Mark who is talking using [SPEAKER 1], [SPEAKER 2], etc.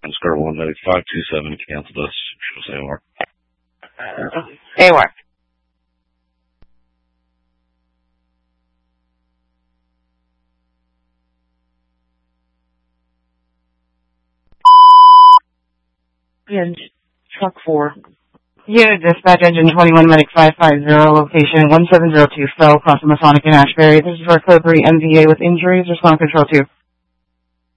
[SPEAKER 1] Scar 1 medic 527 canceled us. Show us AOR.
[SPEAKER 2] AOR.
[SPEAKER 3] Truck 4.
[SPEAKER 4] Unit dispatch engine 21 medic 550 location 1702 fell across the Masonic in Ashbury. This is for code 3 MVA with injuries. Respond control 2.